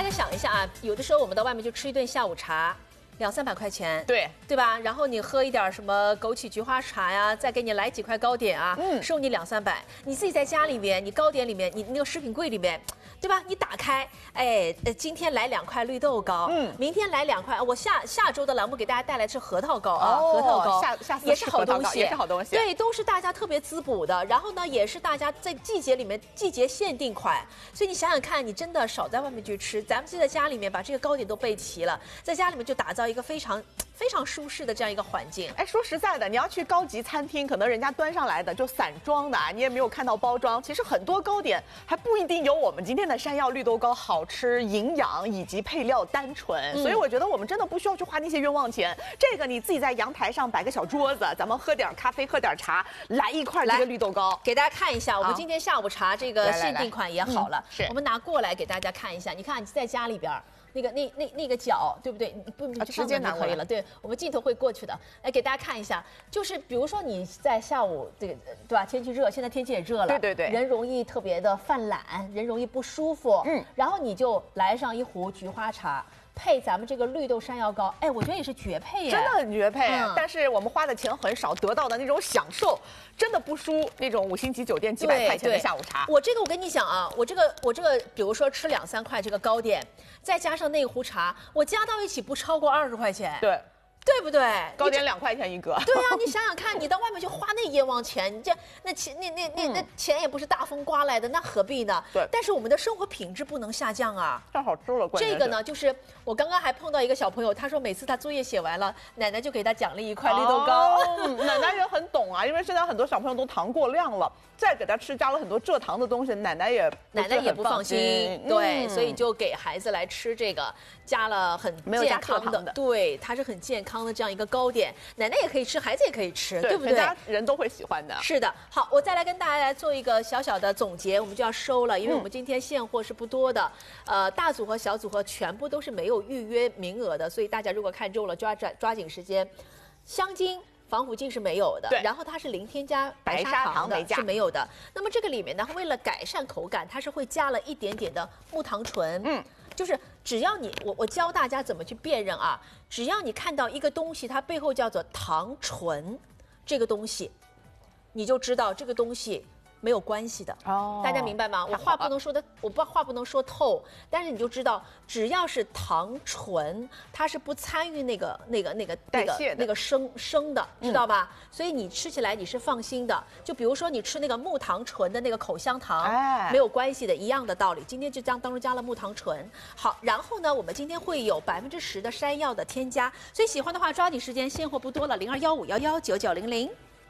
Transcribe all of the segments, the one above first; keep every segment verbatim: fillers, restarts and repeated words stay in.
家想一下啊，有的时候我们到外面就吃一顿下午茶。 两三百块钱， 对对吧？然后你喝一点什么枸杞菊花茶呀，再给你来几块糕点啊， 嗯， 收你两三百。你自己在家里面，你糕点里面，你那个食品柜里面，对吧？你打开，哎，呃，今天来两块绿豆糕，嗯，明天来两块。我下下周的栏目给大家带来是核桃糕啊， 哦、 核桃糕， 下下次也是好东西， 也是好东西。 对，都是大家特别滋补的。然后呢，也是大家在季节里面季节限定款。所以你想想看，你真的少在外面去吃，咱们就在家里面把这个糕点都备齐了，在家里面就打造一个非常。 非常舒适的这样一个环境。 哎，说实在的，你要去高级餐厅，可能人家端上来的就散装的啊，你也没有看到包装。其实很多糕点还不一定有我们今天的山药绿豆糕好吃、营养以及配料单纯。嗯、所以我觉得我们真的不需要去花那些冤枉钱。这个你自己在阳台上摆个小桌子，咱们喝点咖啡，喝点茶，来一块这个绿豆糕， 给大家看一下。我们今天下午茶这个限定款也好了， 来来来是我们拿过来给大家看一下。你看你在家里边。 那个那那那个角对不对？你不你直接拿就可以了。对，我们镜头会过去的。来给大家看一下，就是比如说你在下午这个对吧？天气热，现在天气也热了， 对对对， 人容易特别的犯懒，人容易不舒服。嗯，然后你就来上一壶菊花茶。 配咱们这个绿豆山药糕，哎，我觉得也是绝配耶， 真的很绝配。 嗯、 但是我们花的钱很少，得到的那种享受，真的不输那种五星级酒店几百块钱的下午茶。 我这个我跟你讲啊，我这个我这个，比如说吃两三块这个糕点，再加上那壶茶，我加到一起不超过二十块钱。 对。 对不对？ 糕点两块钱一个。 对啊，你想想看，你到外面去花那冤枉钱，你这那钱那那那那钱也不是大风刮来的，那何必呢？ 对。 但是我们的生活品质不能下降啊。 太好吃了， 这个呢，就是我刚刚还碰到一个小朋友，他说每次他作业写完了，奶奶就给他奖励一块绿豆糕。 哦、奶奶也很懂啊，因为现在很多小朋友都糖过量了，再给他吃加了很多蔗糖的东西，奶奶也奶奶也不放心。 嗯、 对，所以就给孩子来吃这个加了很健康的，对，它是很健康的这样一个糕点。 奶奶也可以吃，孩子也可以吃， 对, 对不对？ 全家人都会喜欢的。 是的，好，我再来跟大家来做一个小小的总结，我们就要收了，因为我们今天现货是不多的，嗯、呃，大组合、小组合全部都是没有预约名额的，所以大家如果看中了，抓抓抓紧时间。香精。 防腐剂是没有的，然后它是零添加白砂糖的，是没有的。那么这个里面呢，为了改善口感，它是会加了一点点的木糖醇。嗯，就是只要你我我教大家怎么去辨认啊，只要你看到一个东西，它背后叫做糖醇，这个东西，你就知道这个东西。 没有关系的哦，大家明白吗？我话不能说的，我不话不能说透，但是你就知道，只要是糖醇，它是不参与那个那个那个代谢的那个生生的，知道吧？嗯、所以你吃起来你是放心的。就比如说你吃那个木糖醇的那个口香糖，哎，没有关系的，一样的道理。今天就将当中加了木糖醇。好，然后呢，我们今天会有百分之十的山药的添加，所以喜欢的话抓紧时间，现货不多了，零二幺五幺幺九九零零。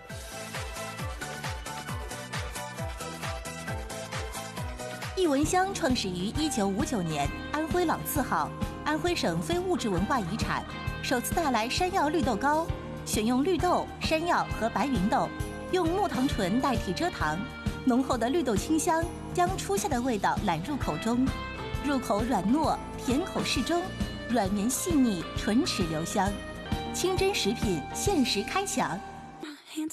艺文乡创始于一九五九年，安徽老字号，安徽省非物质文化遗产，首次带来山药绿豆糕，选用绿豆、山药和白芸豆，用木糖醇代替蔗糖，浓厚的绿豆清香将初夏的味道揽入口中，入口软糯，甜口适中，软绵细腻，唇齿留香，清真食品限时开抢。